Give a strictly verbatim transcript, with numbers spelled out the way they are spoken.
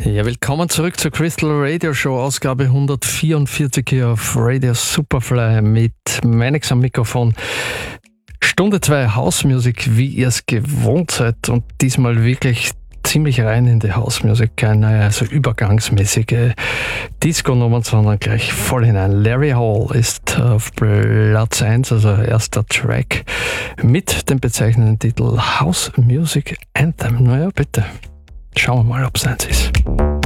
Ja, willkommen zurück zur Crystal Radio Show, Ausgabe hundertvierundvierzig hier auf Radio Superfly mit Manix am Mikrofon. Stunde zwei Hausmusik, wie ihr es gewohnt seid, und diesmal wirklich ziemlich rein in die Hausmusik, keine also übergangsmäßige Disco-Nummern, sondern gleich voll hinein. Larry Hall ist auf Platz eins, also erster Track, mit dem bezeichnenden Titel House Music Anthem. Naja, bitte, schauen wir mal, ob es eins ist.